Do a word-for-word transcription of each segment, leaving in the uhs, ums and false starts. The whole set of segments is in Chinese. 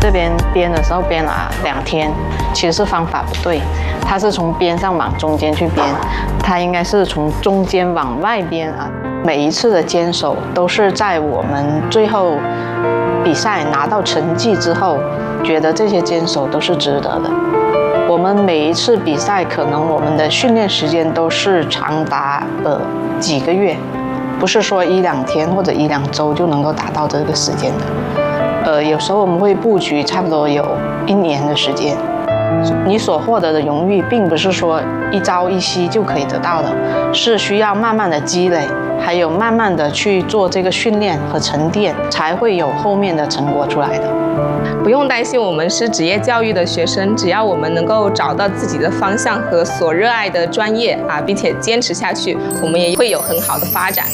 这边编的时候编了两天，其实是方法不对，它是从边上往中间去编，它应该是从中间往外编啊。每一次的坚守都是在我们最后比赛拿到成绩之后，觉得这些坚守都是值得的。我们每一次比赛，可能我们的训练时间都是长达呃几个月，不是说一两天或者一两周就能够达到这个时间的。呃，有时候我们会布局差不多有一年的时间。你所获得的荣誉，并不是说一朝一夕就可以得到的，是需要慢慢的积累，还有慢慢的去做这个训练和沉淀，才会有后面的成果出来的。 不用担心我们是职业教育的学生，只要我们能够找到自己的方向和所热爱的专业啊，并且坚持下去，我们也会有很好的发展。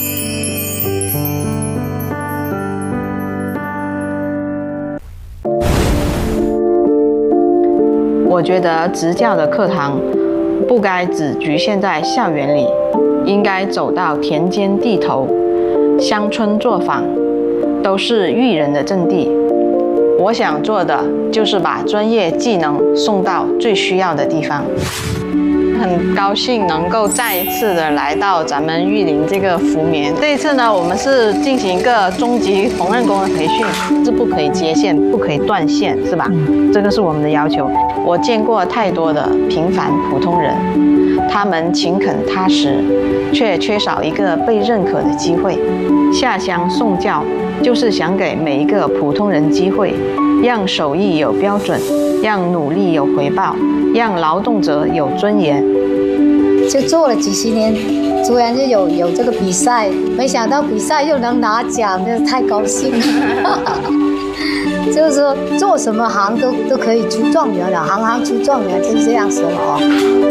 我觉得执教的课堂不该只局限在校园里，应该走到田间地头、乡村作坊，都是育人的阵地。我想做的就是把专业技能送到最需要的地方。很高兴能够再一次的来到咱们玉林这个福棉。这一次呢，我们是进行一个中级缝纫工的培训，是不可以接线，不可以断线，是吧？这个是我们的要求。我见过太多的平凡普通人，他们勤恳踏实，却缺少一个被认可的机会。下乡送教，就是想给每一个普通人机会，让手艺有标准，让努力有回报，让劳动者有尊严。 就做了几十年，突然就有有这个比赛，没想到比赛又能拿奖，真是太高兴了。就是说做什么行都都可以出状元了，行行出状元，就是这样说哦。